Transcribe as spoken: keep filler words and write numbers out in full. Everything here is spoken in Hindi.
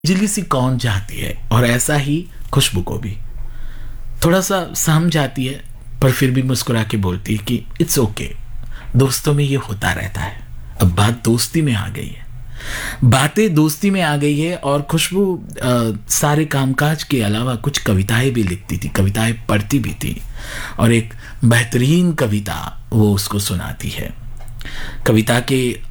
बिजली सी कौन चाहती है, और ऐसा ही खुशबू को भी थोड़ा सा सहम जाती है, पर फिर भी मुस्कुरा के बोलती है कि इट्स ओके, दोस्तों में ये होता रहता है। अब बात दोस्ती में आ गई है, बातें दोस्ती में आ गई है। और खुशबू अ, सारे कामकाज के अलावा कुछ कविताएं भी लिखती थी, कविताएं पढ़ती भी थी, और एक बेहतरीन कविता वो उसको सुनाती है। कविता के